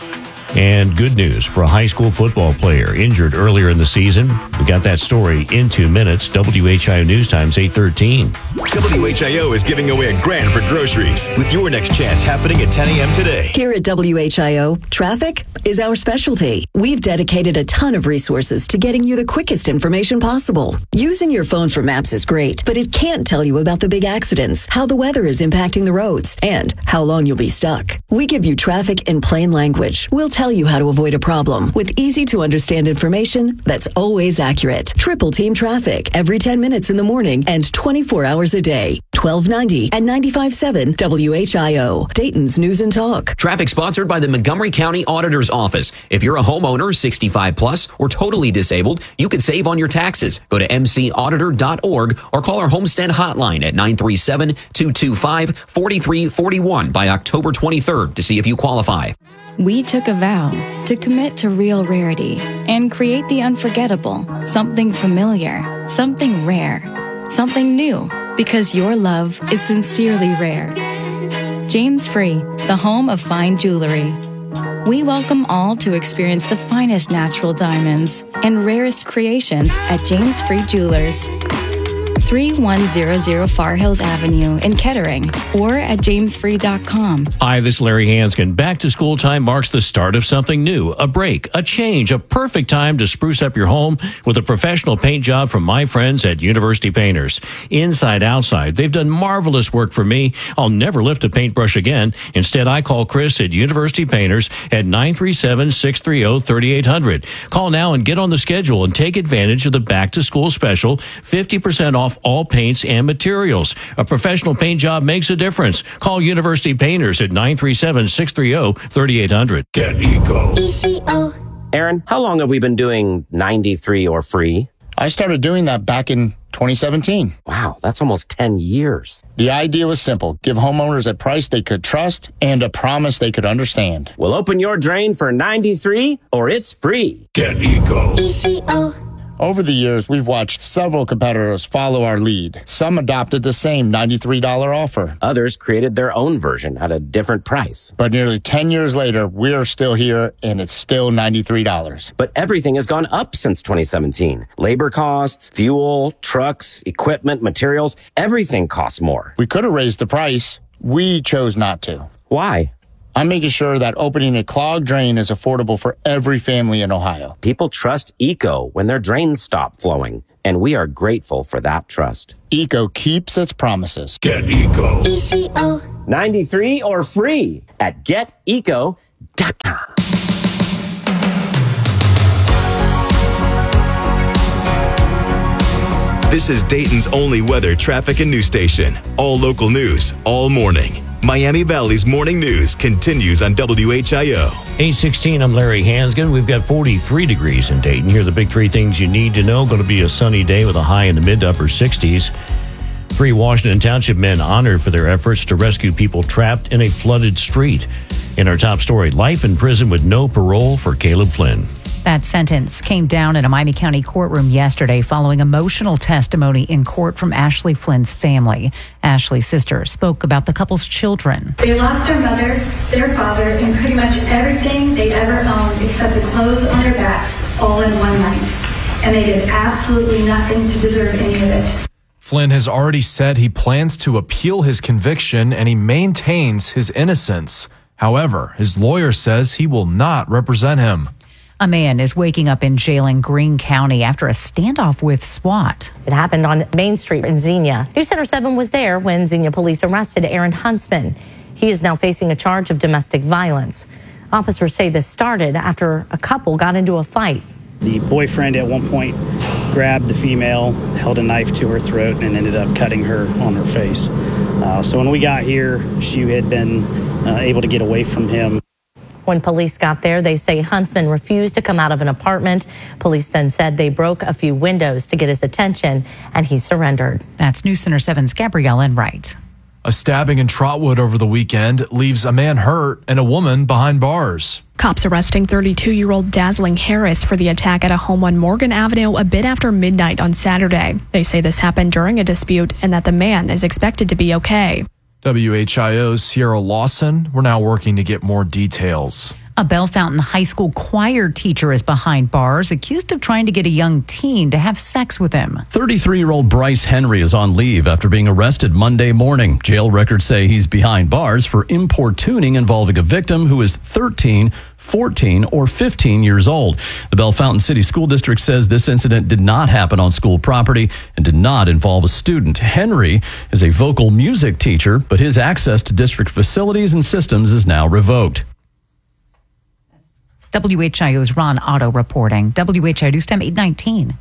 And good news for a high school football player injured earlier in the season. We got that story in two minutes. W H I O News Times eight thirteen. W H I O is giving away a grand for groceries with your next chance happening at ten a.m. today. Here at W H I O, traffic is our specialty. We've dedicated a ton of resources to getting you the quickest information possible. Using your phone for maps is great, but it can't tell you about the big accidents, how the weather is impacting the roads, and how long you'll be stuck. We give you traffic in plain language. We'll tell you how to avoid a problem with easy to understand information that's always accurate. Triple Team Traffic every ten minutes in the morning and twenty-four hours a day. twelve ninety and ninety-five point seven W H I O, Dayton's News and Talk. Traffic sponsored by the Montgomery County Auditor's Office. If you're a homeowner, sixty-five plus, or totally disabled, you can save on your taxes. Go to m c auditor dot org or call our homestead hotline at nine three seven, two two five, four three four one by October twenty-third to see if you qualify. We took a vow to commit to real rarity and create the unforgettable, something familiar, something rare, something new, because your love is sincerely rare. James Free, the home of fine jewelry. We welcome all to experience the finest natural diamonds and rarest creations at James Free Jewelers. thirty-one hundred Far Hills Avenue in Kettering or at james free dot com. Hi, this is Larry Hansgen. Back to school time marks the start of something new, a break, a change, a perfect time to spruce up your home with a professional paint job from my friends at University Painters. Inside, outside, they've done marvelous work for me. I'll never lift a paintbrush again. Instead, I call Chris at University Painters at nine three seven, six three zero, three eight zero zero. Call now and get on the schedule and take advantage of the back to school special, fifty percent off all paints and materials. A professional paint job makes a difference. Call University Painters at nine three seven, six three zero, three eight zero zero. Get Eco. E C O. Aaron, how long have we been doing ninety-three or free? I started doing that back in twenty seventeen. Wow, that's almost ten years. The idea was simple. Give homeowners a price they could trust and a promise they could understand. We'll open your drain for ninety-three dollars or it's free. Get Eco. E C O. Over the years, we've watched several competitors follow our lead. Some adopted the same ninety-three dollars offer. Others created their own version at a different price. But nearly ten years later, we're still here, and it's still ninety-three dollars. But everything has gone up since twenty seventeen. Labor costs, fuel, trucks, equipment, materials, everything costs more. We could have raised the price. We chose not to. Why? I'm making sure that opening a clogged drain is affordable for every family in Ohio. People trust Eco when their drains stop flowing, and we are grateful for that trust. Eco keeps its promises. Get Eco. E C O. ninety-three or free at get eco dot com. This is Dayton's only weather, traffic, and news station. All local news, all morning. Miami Valley's morning news continues on W H I O. eight sixteen, I'm Larry Hansgen. We've got forty-three degrees in Dayton. Here are the big three things you need to know. Going to be a sunny day with a high in the mid to upper sixties. Three Washington Township men honored for their efforts to rescue people trapped in a flooded street. In our top story, life in prison with no parole for Caleb Flynn. That sentence came down in a Miami County courtroom yesterday following emotional testimony in court from Ashley Flynn's family. Ashley's sister spoke about the couple's children. They lost their mother, their father, and pretty much everything they'd ever owned except the clothes on their backs all in one night. And they did absolutely nothing to deserve any of it. Flynn has already said he plans to appeal his conviction and he maintains his innocence. However, his lawyer says he will not represent him. A man is waking up in jail in Greene County after a standoff with SWAT. It happened on Main Street in Xenia. News Center seven was there when Xenia police arrested Aaron Huntsman. He is now facing a charge of domestic violence. Officers say this started after a couple got into a fight. The boyfriend at one point grabbed the female, held a knife to her throat, and ended up cutting her on her face. Uh, so when we got here, she had been uh, able to get away from him. When police got there, they say Huntsman refused to come out of an apartment. Police then said they broke a few windows to get his attention, and he surrendered. That's News Center seven's Gabrielle Enright. A stabbing in Trotwood over the weekend leaves a man hurt and a woman behind bars. Cops arresting thirty-two-year-old Dazzling Harris for the attack at a home on Morgan Avenue a bit after midnight on Saturday. They say this happened during a dispute and that the man is expected to be okay. W H I O's Sierra Lawson, we're now working to get more details. A Bell Fountain High School choir teacher is behind bars, accused of trying to get a young teen to have sex with him. thirty-three-year-old Bryce Henry is on leave after being arrested Monday morning. Jail records say he's behind bars for importuning involving a victim who is thirteen, fourteen, or fifteen years old. The Bell Fountain City School District says this incident did not happen on school property and did not involve a student. Henry is a vocal music teacher, but his access to district facilities and systems is now revoked. W H I O's Ron Otto reporting. W H I O News Time eight nineteen.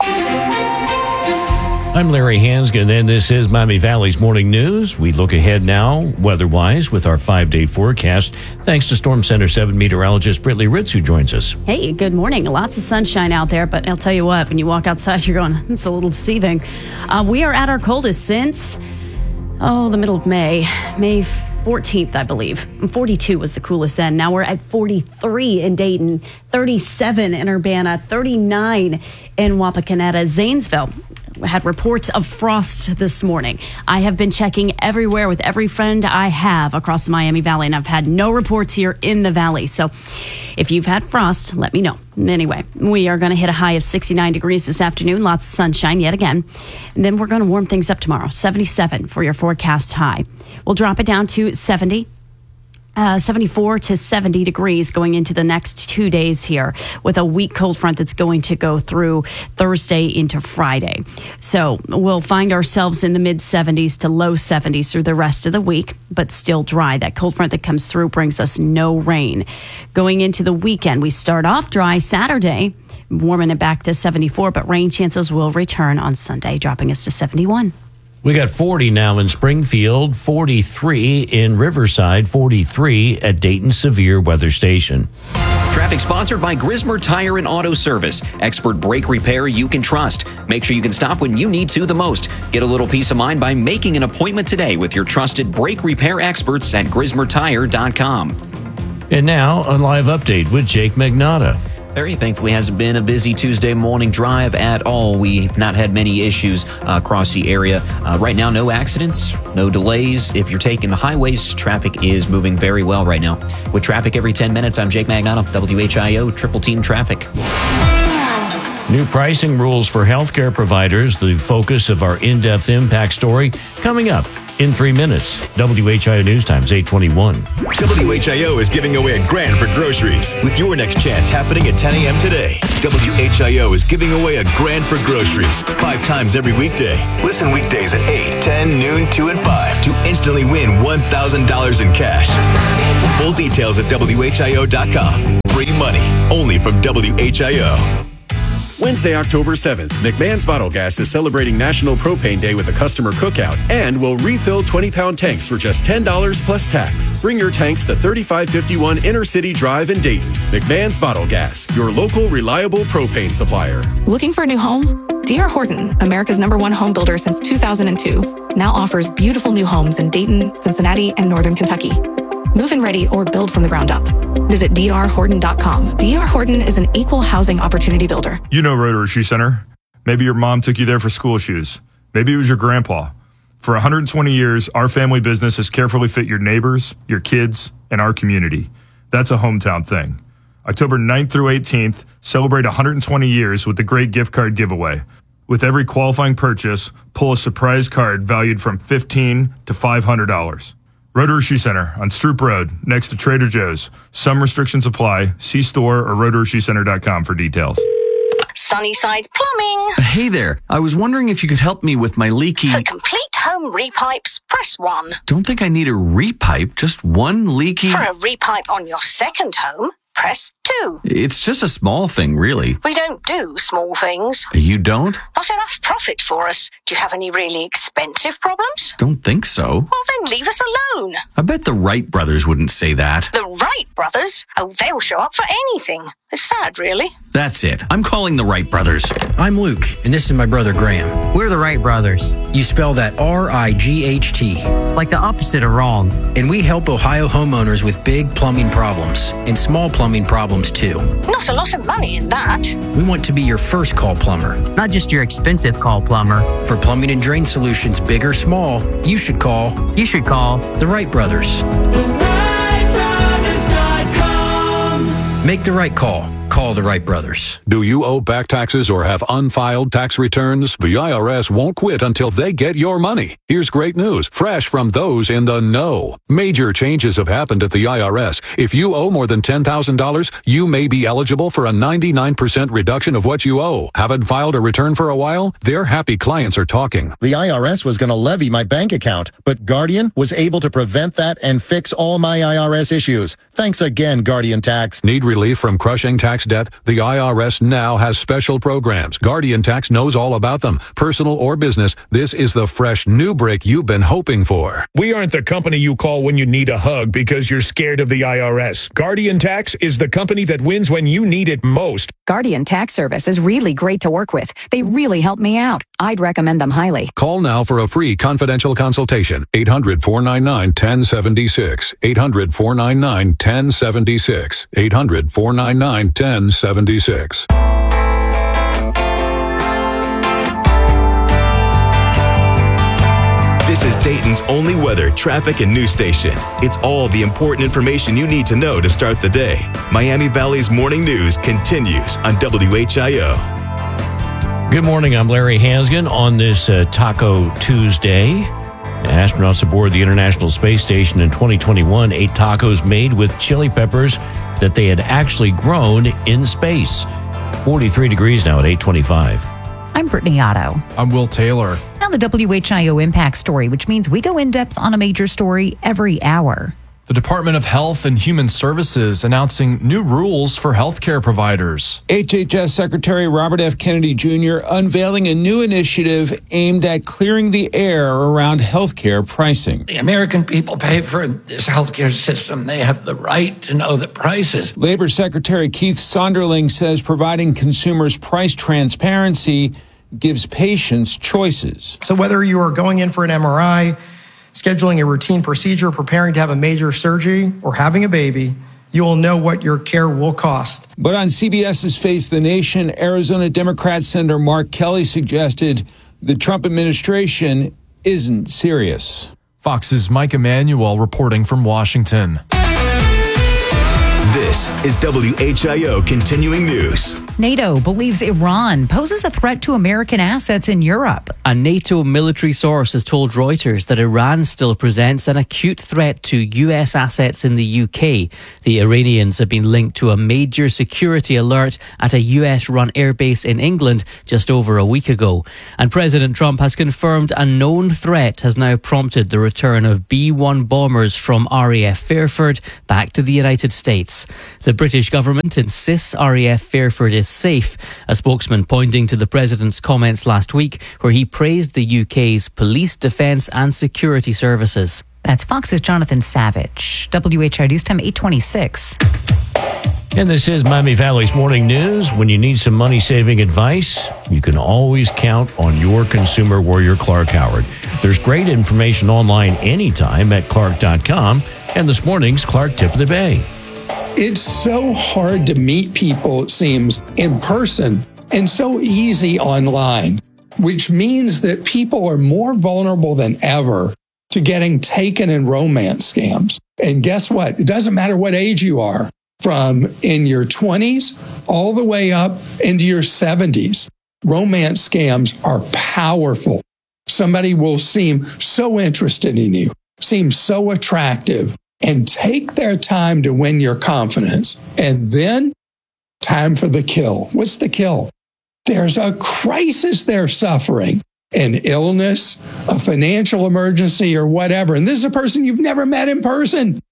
I'm Larry Hansgen, and this is Miami Valley's Morning News. We look ahead now, weather-wise, with our five-day forecast, thanks to Storm Center seven meteorologist Brittany Ritz, who joins us. Hey, good morning. Lots of sunshine out there, but I'll tell you what, when you walk outside, you're going, it's a little deceiving. Uh, we are at our coldest since, oh, the middle of May, May fourteenth, I believe. forty-two was the coolest then. Now we're at forty-three in Dayton, thirty-seven in Urbana, thirty-nine in Wapakoneta. Zanesville had reports of frost this morning. I have been checking everywhere with every friend I have across the Miami Valley, and I've had no reports here in the valley. So if you've had frost, let me know. Anyway, we are going to hit a high of sixty-nine degrees this afternoon. Lots of sunshine yet again. And then we're going to warm things up tomorrow. seventy-seven for your forecast high. We'll drop it down to seventy. Uh, seventy-four to seventy degrees going into the next two days here with a weak cold front that's going to go through Thursday into Friday. So we'll find ourselves in the mid seventies to low seventies through the rest of the week, but still dry. That cold front that comes through brings us no rain. Going into the weekend, we start off dry Saturday, warming it back to seventy-four, but rain chances will return on Sunday, dropping us to seventy-one. We got forty now in Springfield, forty-three in Riverside, forty-three at Dayton Severe Weather Station. Traffic sponsored by Grismer Tire and Auto Service. Expert brake repair you can trust. Make sure you can stop when you need to the most. Get a little peace of mind by making an appointment today with your trusted brake repair experts at grismer tire dot com. And now, a live update with Jake Magnotta. Very thankfully hasn't been a busy Tuesday morning drive at all. We've not had many issues uh, across the area. Uh, right now, no accidents, no delays. If you're taking the highways, traffic is moving very well right now. With traffic every ten minutes, I'm Jake Magnotta, W H I O Triple Team Traffic. New pricing rules for healthcare providers, the focus of our in-depth impact story, coming up in three minutes. W H I O News Times, eight twenty-one. W H I O is giving away a grand for groceries with your next chance happening at ten a.m. today. W H I O is giving away a grand for groceries five times every weekday. Listen weekdays at eight, ten, noon, two, and five to instantly win one thousand dollars in cash. Full details at W H I O dot com. Free money only from W H I O. Wednesday, October seventh, McMahon's Bottle Gas is celebrating National Propane Day with a customer cookout and will refill twenty-pound tanks for just ten dollars plus tax. Bring your tanks to thirty-five fifty-one Intercity Drive in Dayton. McMahon's Bottle Gas, your local reliable propane supplier. Looking for a new home? D R Horton, America's number one home builder since two thousand two, now offers beautiful new homes in Dayton, Cincinnati, and Northern Kentucky. Move-in ready or build from the ground up. Visit D R Horton dot com. D R Horton is an equal housing opportunity builder. You know Rotary Shoe Center. Maybe your mom took you there for school shoes. Maybe it was your grandpa. For one hundred twenty years, our family business has carefully fit your neighbors, your kids, and our community. That's a hometown thing. October ninth through eighteenth, celebrate one hundred twenty years with the Great Gift Card Giveaway. With every qualifying purchase, pull a surprise card valued from fifteen dollars to five hundred dollars. Rotary Shoe Center on Stroop Road, next to Trader Joe's. Some restrictions apply. See store or rotary shoe center dot com for details. Sunnyside Plumbing. Hey there. I was wondering if you could help me with my leaky... For complete home repipes, press one. Don't think I need a repipe, just one leaky... For a repipe on your second home, press two. It's just a small thing, really. We don't do small things. You don't? Not enough profit for us. Do you have any really expensive problems? Don't think so. Well, then leave us alone. I bet the Wright brothers wouldn't say that. The Wright brothers? Oh, they'll show up for anything. It's sad, really. That's it. I'm calling the Wright brothers. I'm Luke, and this is my brother Graham. We're the Wright brothers. You spell that R I G H T. Like the opposite of wrong. And we help Ohio homeowners with big plumbing problems and small plumbing problems too. Not a lot of money in that. We want to be your first call plumber. Not just your expensive call plumber. For plumbing and drain solutions, big or small, you should call. You should call the Wright brothers. the wright brothers dot com. Make the right call. Call the Wright brothers. Do you owe back taxes or have unfiled tax returns? The I R S won't quit until they get your money. Here's great news, fresh from those in the know. Major changes have happened at the I R S. If you owe more than ten thousand dollars, you may be eligible for a ninety-nine percent reduction of what you owe. Haven't filed a return for a while? Their happy clients are talking. The I R S was going to levy my bank account, but Guardian was able to prevent that and fix all my I R S issues. Thanks again, Guardian Tax. Need relief from crushing tax debt? The I R S now has special programs. Guardian Tax knows all about them. Personal or business, this is the fresh new break you've been hoping for. We aren't the company you call when you need a hug because you're scared of the I R S. Guardian Tax is the company that wins when you need it most. Guardian Tax Service is really great to work with. They really help me out. I'd recommend them highly. Call now for a free confidential consultation. eight hundred, four nine nine, one oh seven six. eight hundred, four nine nine, one oh seven six. eight hundred, four nine nine, one oh seven six. This is Dayton's only weather, traffic, and news station. It's all the important information you need to know to start the day. Miami Valley's morning news continues on W H I O. Good morning. I'm Larry Hansgen on this uh, Taco Tuesday. Astronauts aboard the International Space Station in twenty twenty-one ate tacos made with chili peppers that they had actually grown in space. forty-three degrees now at eight twenty-five. I'm Brittany Otto. I'm Will Taylor. Now the W H I O Impact Story, which means we go in depth on a major story every hour. The Department of Health and Human Services announcing new rules for healthcare providers. H H S Secretary Robert F. Kennedy Junior unveiling a new initiative aimed at clearing the air around healthcare pricing. The American people pay for this healthcare system. They have the right to know the prices. Labor Secretary Keith Sonderling says providing consumers price transparency gives patients choices. So whether you are going in for an M R I, scheduling a routine procedure, preparing to have a major surgery, or having a baby, you will know what your care will cost. But on CBS's Face the Nation, Arizona Democrat Senator Mark Kelly suggested the Trump administration isn't serious. Fox's Mike Emanuel reporting from Washington. This is W H I O Continuing News. NATO believes Iran poses a threat to American assets in Europe. A NATO military source has told Reuters that Iran still presents an acute threat to U S assets in the U K. The Iranians have been linked to a major security alert at a U S-run airbase in England just over a week ago. And President Trump has confirmed a known threat has now prompted the return of B one bombers from R A F Fairford back to the United States. The British government insists R A F Fairford is safe, a spokesman pointing to the president's comments last week where he praised the U K's police, defence and security services. That's Fox's Jonathan Savage. W H I O News Time eight twenty-six. And this is Miami Valley's Morning News. When you need some money-saving advice, you can always count on your consumer warrior, Clark Howard. There's great information online anytime at clark dot com. And this morning's Clark Tip of the Day. It's so hard to meet people, it seems, in person, and so easy online, which means that people are more vulnerable than ever to getting taken in romance scams. And guess what? It doesn't matter what age you are, from in your twenties all the way up into your seventies. Romance scams are powerful. Somebody will seem so interested in you, seem so attractive, and take their time to win your confidence. And then, time for the kill. What's the kill? There's a crisis they're suffering, an illness, a financial emergency, or whatever. And this is a person you've never met in person.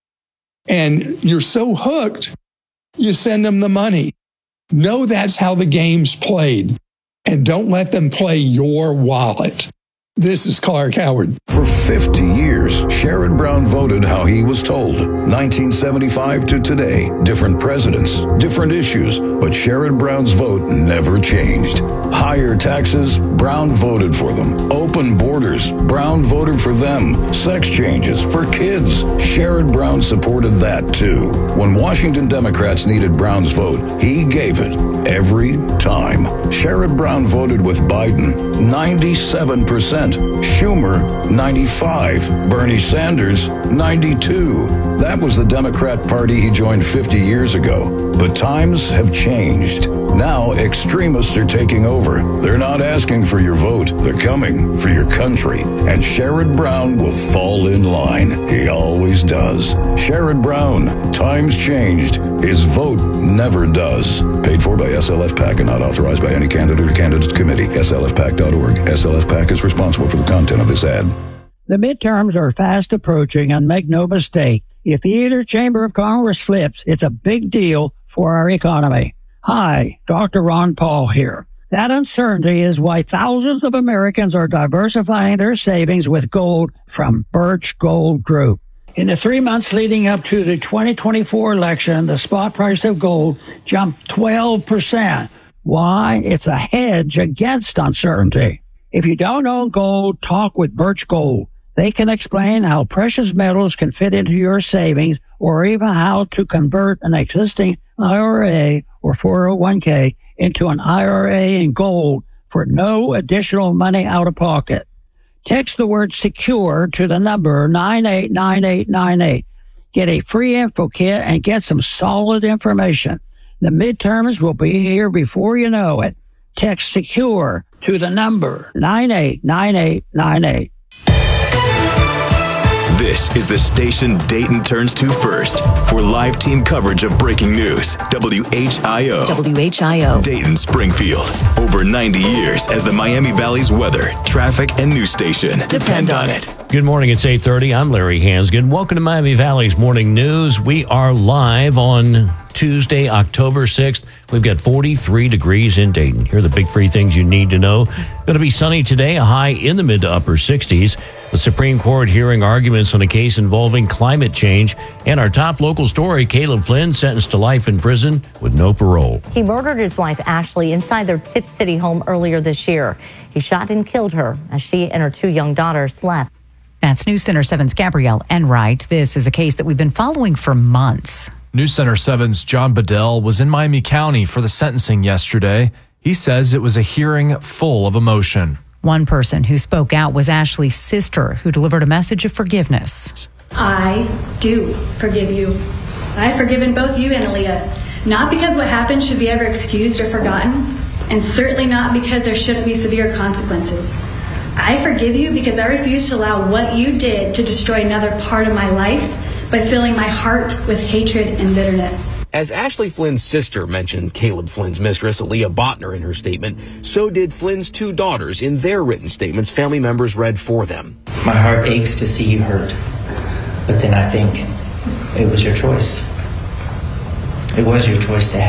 And you're so hooked, you send them the money. Know that's how the game's played. And don't let them play your wallet. This is Clark Howard. For fifty years, Sherrod Brown voted how he was told. nineteen seventy-five to today, different presidents, different issues, but Sherrod Brown's vote never changed. Higher taxes, Brown voted for them. Open borders, Brown voted for them. Sex changes for kids, Sherrod Brown supported that too. When Washington Democrats needed Brown's vote, he gave it every time. Sherrod Brown voted with Biden, ninety-seven percent. Schumer, ninety-five. Bernie Sanders, ninety-two. That was the Democrat Party he joined fifty years ago. But times have changed. Now extremists are taking over. They're not asking for your vote. They're coming for your country. And Sherrod Brown will fall in line. He always does. Sherrod Brown, times changed. His vote never does. Paid for by S L F PAC and not authorized by any candidate or candidate committee. S L F PAC dot org. S L F PAC is responsible for the content of this ad. The midterms are fast approaching, and make no mistake, if either chamber of Congress flips, it's a big deal for our economy. Hi, Doctor Ron Paul here. That uncertainty is why thousands of Americans are diversifying their savings with gold from Birch Gold Group. In the three months leading up to the twenty twenty-four election, the spot price of gold jumped twelve percent. Why? It's a hedge against uncertainty. If you don't own gold, talk with Birch Gold. They can explain how precious metals can fit into your savings, or even how to convert an existing I R A or four oh one k into an I R A in gold for no additional money out of pocket. Text the word SECURE to the number nine eight nine eight nine eight. Get a free info kit and get some solid information. The midterms will be here before you know it. Text SECURE to the number nine eight nine eight nine eight. This is the station Dayton turns to first for live team coverage of breaking news. W H I O. W H I O. Dayton, Springfield. Over ninety years as the Miami Valley's weather, traffic, and news station. Depend on it. Good morning. It's eight thirty. I'm Larry Hansgen. Welcome to Miami Valley's Morning News. We are live on Tuesday, October sixth. We've got forty-three degrees in Dayton. Here are the big three things you need to know. Going to be sunny today, a high in the mid to upper sixties. The Supreme Court hearing arguments on a case involving climate change. And our top local story, Caleb Flynn sentenced to life in prison with no parole. He murdered his wife, Ashley, inside their Tip City home earlier this year. He shot and killed her as she and her two young daughters slept. That's News Center seven's Gabrielle Enright. This is a case that we've been following for months. News Center seven's John Bedell was in Miami County for the sentencing yesterday. He says it was a hearing full of emotion. One person who spoke out was Ashley's sister, who delivered a message of forgiveness. I do forgive you. I've forgiven both you and Aaliyah, not because what happened should be ever excused or forgotten, and certainly not because there shouldn't be severe consequences. I forgive you because I refuse to allow what you did to destroy another part of my life by filling my heart with hatred and bitterness. As Ashley Flynn's sister mentioned Caleb Flynn's mistress, Aaliyah Botner, in her statement, so did Flynn's two daughters in their written statements family members read for them. My heart aches to see you hurt, but then I think it was your choice. It was your choice to have